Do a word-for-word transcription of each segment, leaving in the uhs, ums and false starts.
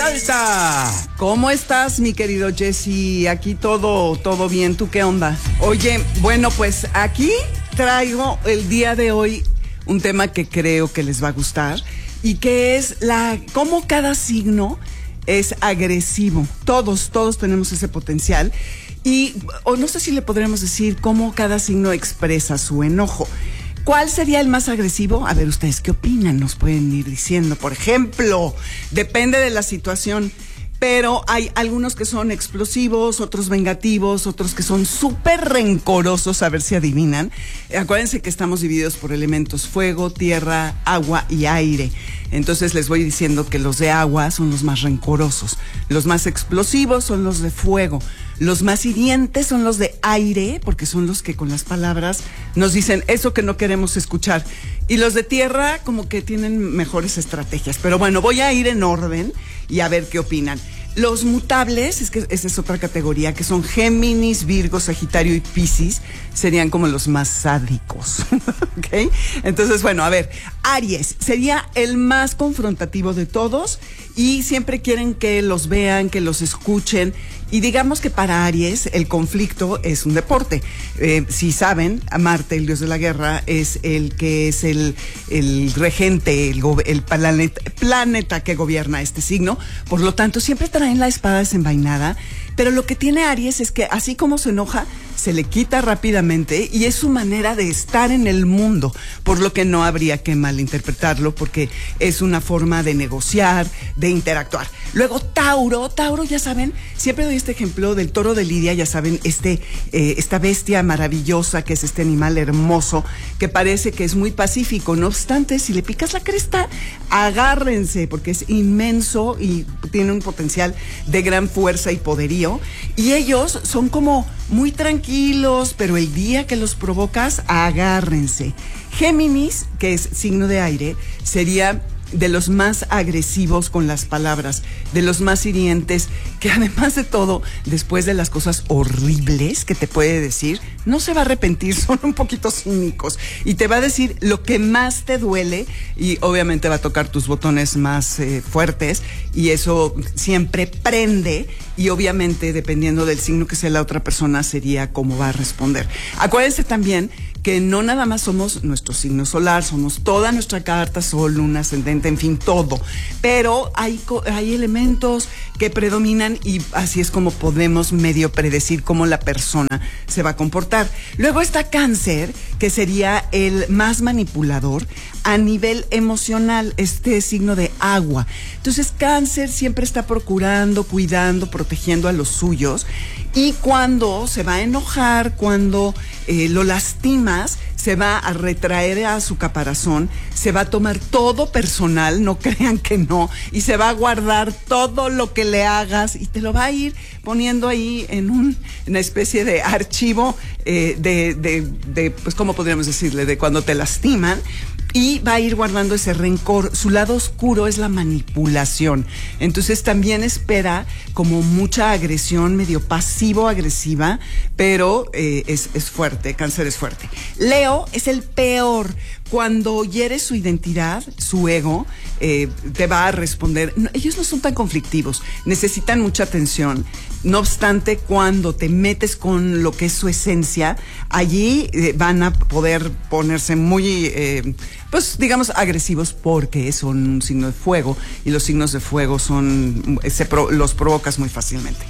salsa. ¿Cómo estás, mi querido Jesse? Aquí todo, todo bien. ¿Tú qué onda? Oye, bueno, pues aquí traigo el día de hoy un tema que creo que les va a gustar y que es la cómo cada signo es agresivo. Todos, todos tenemos ese potencial y o no sé si le podríamos decir cómo cada signo expresa su enojo. ¿Cuál sería el más agresivo? A ver, ¿ustedes qué opinan? Nos pueden ir diciendo. Por ejemplo, depende de la situación, pero hay algunos que son explosivos, otros vengativos, otros que son súper rencorosos, a ver si adivinan. Acuérdense que estamos divididos por elementos fuego, tierra, agua y aire. Entonces les voy diciendo que los de agua son los más rencorosos, los más explosivos son los de fuego, los más hirientes son los de aire, porque son los que con las palabras nos dicen eso que no queremos escuchar. Y los de tierra como que tienen mejores estrategias. Pero bueno, voy a ir en orden y a ver qué opinan. Los mutables, es que esa es otra categoría, que son Géminis, Virgo, Sagitario y Piscis, serían como los más sádicos, ¿ok? Entonces, bueno, a ver, Aries sería el más confrontativo de todos y siempre quieren que los vean, que los escuchen. Y digamos que para Aries el conflicto es un deporte. Eh, si saben, Marte, el dios de la guerra, es el que es el, el regente, el, el planeta, planeta que gobierna este signo. Por lo tanto, siempre traen la espada desenvainada. Pero lo que tiene Aries es que así como se enoja, se le quita rápidamente y es su manera de estar en el mundo, por lo que no habría que malinterpretarlo porque es una forma de negociar, de interactuar. Luego Tauro, Tauro ya saben, siempre doy este ejemplo del toro de Lidia, ya saben, este, eh, esta bestia maravillosa que es este animal hermoso, que parece que es muy pacífico, no obstante, si le picas la cresta, agárrense porque es inmenso y tiene un potencial de gran fuerza y poderío, y ellos son como muy tranquilos, pero el día que los provocas, agárrense. Géminis, que es signo de aire, sería de los más agresivos con las palabras, de los más hirientes, que además de todo, después de las cosas horribles que te puede decir, no se va a arrepentir, son un poquito cínicos y te va a decir lo que más te duele y obviamente va a tocar tus botones más eh, fuertes y eso siempre prende y obviamente dependiendo del signo que sea la otra persona sería cómo va a responder. Acuérdense también que no nada más somos nuestro signo solar, somos toda nuestra carta, sol, luna, ascendente, en fin, todo. Pero hay, hay elementos que predominan y así es como podemos medio predecir cómo la persona se va a comportar. Luego está Cáncer, que sería el más manipulador a nivel emocional, este signo de agua. Entonces Cáncer siempre está procurando, cuidando, protegiendo a los suyos y cuando se va a enojar, cuando eh, lo lastimas, se va a retraer a su caparazón, se va a tomar todo personal, no crean que no, y se va a guardar todo lo que le hagas y te lo va a ir poniendo ahí en un, una especie de archivo eh, de, de, de, pues, ¿cómo podríamos decirle? De cuando te lastiman. Y va a ir guardando ese rencor. Su lado oscuro es la manipulación. Entonces también espera como mucha agresión, medio pasivo-agresiva, pero eh, es, es fuerte, Cáncer es fuerte. Leo es el peor. Cuando hieres su identidad, su ego, eh, te va a responder. No, ellos no son tan conflictivos, necesitan mucha atención. No obstante, cuando te metes con lo que es su esencia, allí eh, van a poder ponerse muy, eh, pues digamos, agresivos porque son un signo de fuego y los signos de fuego son, se pro, los provocas muy fácilmente.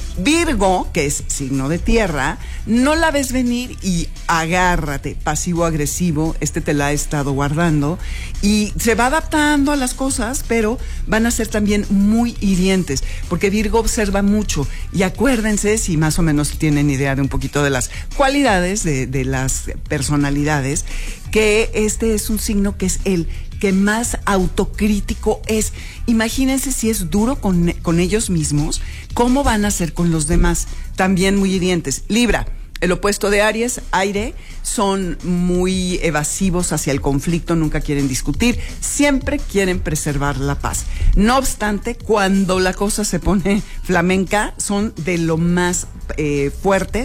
Virgo, que es signo de tierra, no la ves venir y agárrate, pasivo-agresivo, este te la ha estado guardando y se va adaptando a las cosas, pero van a ser también muy hirientes, porque Virgo observa mucho y acuérdense, si más o menos tienen idea de un poquito de las cualidades de, de las personalidades, que este es un signo que es el que más autocrítico es. Imagínense si es duro con, con ellos mismos, ¿cómo van a ser con los demás? También muy hirientes. Libra, el opuesto de Aries, aire, son muy evasivos hacia el conflicto, nunca quieren discutir, siempre quieren preservar la paz. No obstante, cuando la cosa se pone flamenca, son de lo más eh, fuertes,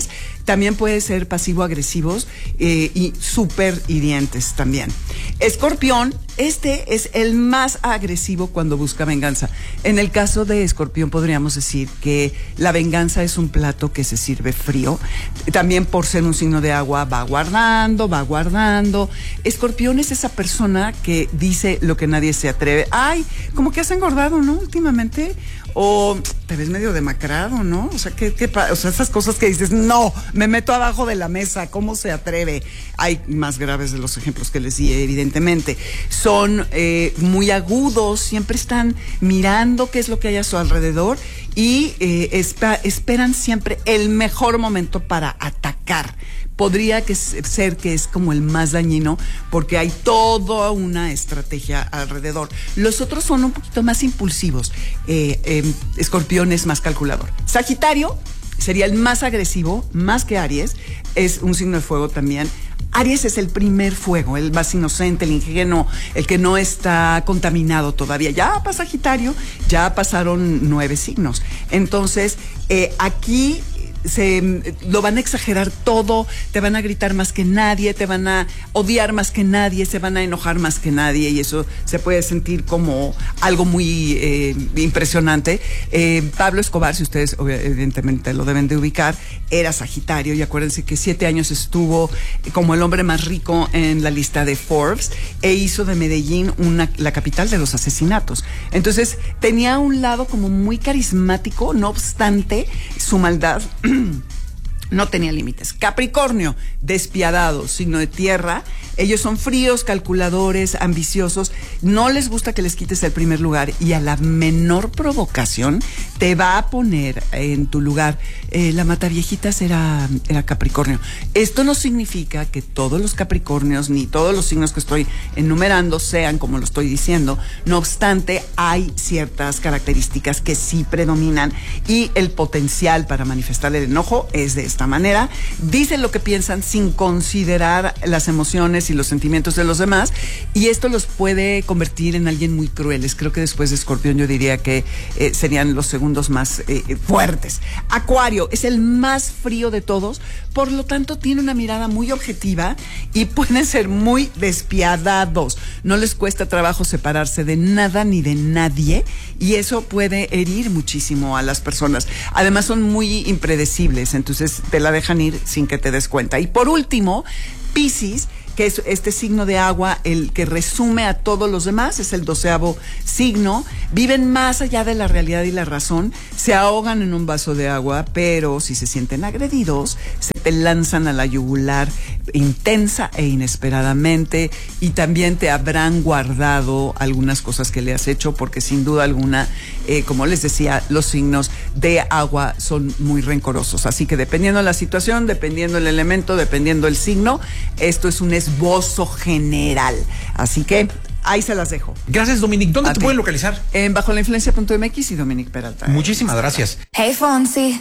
También puede ser pasivo-agresivos eh, y súper hirientes también. Escorpión, este es el más agresivo cuando busca venganza. En el caso de Escorpión podríamos decir que la venganza es un plato que se sirve frío. También por ser un signo de agua va guardando, va guardando. Escorpión es esa persona que dice lo que nadie se atreve. Ay, como que has engordado, ¿no? Últimamente. O te ves medio demacrado, ¿no? O sea, ¿qué, qué, o sea, esas cosas que dices, no, me meto abajo de la mesa, ¿cómo se atreve? Hay más graves de los ejemplos que les di, evidentemente. Son eh, muy agudos, siempre están mirando qué es lo que hay a su alrededor y eh, esp- esperan siempre el mejor momento para atacar. Podría que ser que es como el más dañino porque hay toda una estrategia alrededor. Los otros son un poquito más impulsivos. Eh, eh, Escorpión es más calculador. Sagitario sería el más agresivo, más que Aries. Es un signo de fuego también. Aries es el primer fuego, el más inocente, el ingenuo, el que no está contaminado todavía. Ya para Sagitario, ya pasaron nueve signos. Entonces, eh, aquí se lo van a exagerar todo, te van a gritar más que nadie, te van a odiar más que nadie, se van a enojar más que nadie y eso se puede sentir como algo muy eh, impresionante. Eh, Pablo Escobar, si ustedes evidentemente lo deben de ubicar, era Sagitario y acuérdense que siete años estuvo como el hombre más rico en la lista de Forbes e hizo de Medellín una, la capital de los asesinatos. Entonces tenía un lado como muy carismático, no obstante su maldad no tenía límites. Capricornio, despiadado, signo de tierra. Ellos son fríos, calculadores, ambiciosos. No les gusta que les quites el primer lugar y a la menor provocación te va a poner en tu lugar. Eh, la mataviejitas era, era Capricornio. Esto no significa que todos los Capricornios ni todos los signos que estoy enumerando sean como lo estoy diciendo. No obstante, hay ciertas características que sí predominan y el potencial para manifestar el enojo es de esta manera. Dicen lo que piensan sin considerar las emociones y los sentimientos de los demás y esto los puede convertir en alguien muy crueles. Creo que después de Escorpión yo diría que eh, serían los segundos más eh, fuertes. Acuario es el más frío de todos, por lo tanto tiene una mirada muy objetiva y pueden ser muy despiadados. No les cuesta trabajo separarse de nada ni de nadie y eso puede herir muchísimo a las personas. Además son muy impredecibles, entonces te la dejan ir sin que te des cuenta. Y por último, Piscis, que es este signo de agua, el que resume a todos los demás, es el doceavo signo. Viven más allá de la realidad y la razón, se ahogan en un vaso de agua, pero si se sienten agredidos, se te lanzan a la yugular intensa e inesperadamente y también te habrán guardado algunas cosas que le has hecho porque sin duda alguna, eh, como les decía, los signos de agua son muy rencorosos. Así que dependiendo de la situación, dependiendo el elemento, dependiendo el signo, esto es un esbozo general. Así que ahí se las dejo. Gracias, Dominique. ¿Dónde te pueden localizar? En bajo la influencia punto m x y Dominique Peralta. Muchísimas gracias. Hey, Fonsi.